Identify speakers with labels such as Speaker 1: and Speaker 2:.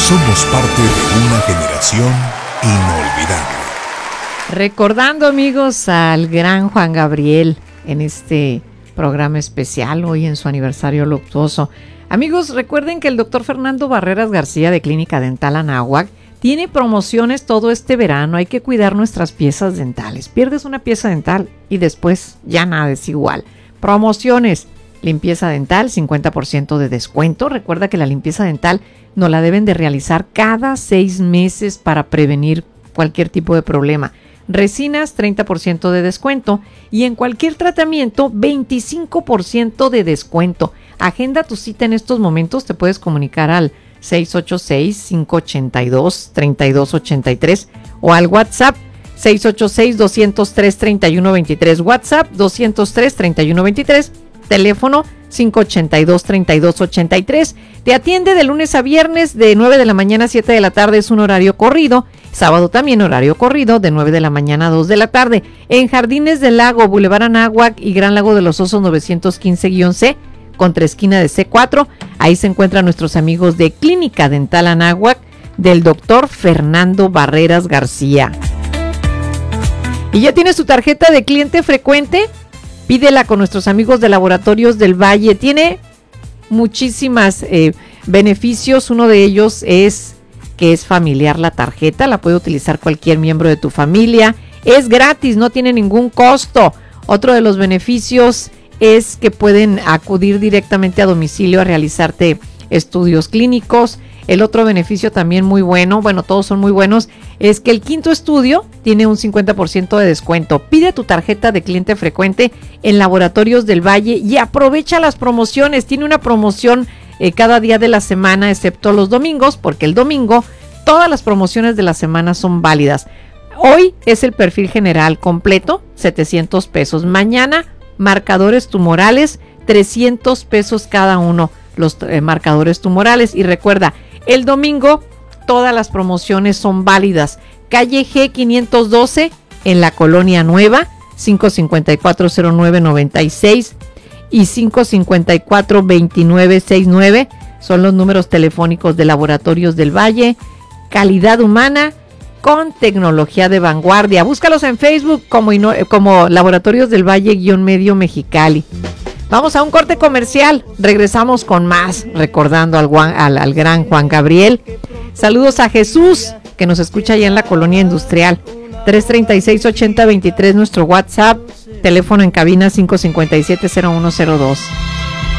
Speaker 1: Somos parte de una generación inolvidable.
Speaker 2: Recordando, amigos, al gran Juan Gabriel en este programa especial, hoy en su aniversario luctuoso. Amigos, recuerden que el doctor Fernando Barreras García de Clínica Dental Anáhuac tiene promociones todo este verano. Hay que cuidar nuestras piezas dentales. Pierdes una pieza dental y después ya nada es igual. Promociones: limpieza dental, 50% de descuento. Recuerda que la limpieza dental no la deben de realizar cada 6 meses para prevenir cualquier tipo de problema. Resinas, 30% de descuento, y en cualquier tratamiento 25% de descuento. Agenda tu cita en estos momentos. Te puedes comunicar al 686-582-3283 o al WhatsApp 686-203-3123, WhatsApp 203-3123, teléfono 582-3283. Te atiende de lunes a viernes de 9 de la mañana a 7 de la tarde, es un horario corrido. Sábado también horario corrido de 9 de la mañana a 2 de la tarde. En Jardines del Lago, Boulevard Anáhuac y Gran Lago de los Osos 915-C, contra esquina de C4. Ahí se encuentran nuestros amigos de Clínica Dental Anáhuac del doctor Fernando Barreras García. ¿Y ya tienes tu tarjeta de cliente frecuente? Pídela con nuestros amigos de Laboratorios del Valle. Tiene muchísimos beneficios. Uno de ellos es que es familiar la tarjeta. La puede utilizar cualquier miembro de tu familia. Es gratis, no tiene ningún costo. Otro de los beneficios es que pueden acudir directamente a domicilio a realizarte estudios clínicos. El otro beneficio también muy bueno, todos son muy buenos, es que el quinto estudio tiene un 50% de descuento. Pide tu tarjeta de cliente frecuente en Laboratorios del Valle y aprovecha las promociones. Tiene una promoción cada día de la semana, excepto los domingos, porque el domingo todas las promociones de la semana son válidas. Hoy es el perfil general completo, 700 pesos. Mañana, marcadores tumorales, 300 pesos cada uno, los marcadores tumorales. Y recuerda, el domingo todas las promociones son válidas. Calle G 512 en la Colonia Nueva, 554-0996 y 554-2969 son los números telefónicos de Laboratorios del Valle. Calidad humana con tecnología de vanguardia. Búscalos en Facebook como Laboratorios del Valle-Medio Mexicali. Vamos a un corte comercial, regresamos con más, recordando al gran Juan Gabriel. Saludos a Jesús, que nos escucha allá en la Colonia Industrial. 336-8023, nuestro WhatsApp, teléfono en cabina 557-0102.